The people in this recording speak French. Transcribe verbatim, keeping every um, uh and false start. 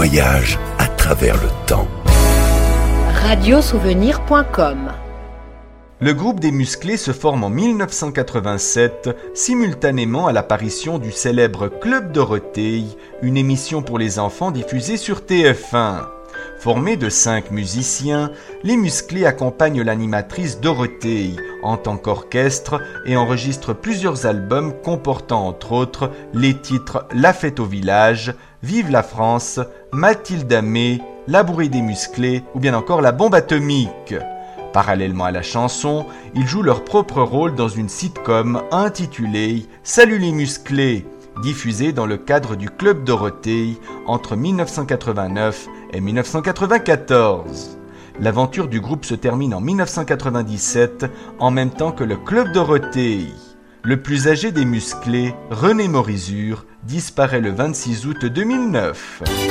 voyage à travers le temps. radio souvenir point com. Le groupe des Musclés se forme en mille neuf cent quatre-vingt-sept, simultanément à l'apparition du célèbre Club Dorothée, une émission pour les enfants diffusée sur T F un. Formés de cinq musiciens, les Musclés accompagnent l'animatrice Dorothée en tant qu'orchestre et enregistrent plusieurs albums comportant entre autres les titres La fête au village, Vive la France, Mathilde Amé, La bourrée des Musclés ou bien encore La bombe atomique. Parallèlement à la chanson, ils jouent leur propre rôle dans une sitcom intitulée Salut les Musclés, diffusée dans le cadre du Club Dorothée entre mille neuf cent quatre-vingt-neuf et mille neuf cent quatre-vingt-quatorze. L'aventure du groupe se termine en mille neuf cent quatre-vingt-dix-sept, en même temps que le Club Dorothée. Le plus âgé des Musclés, René Morizur, disparaît le vingt-six août deux mille neuf.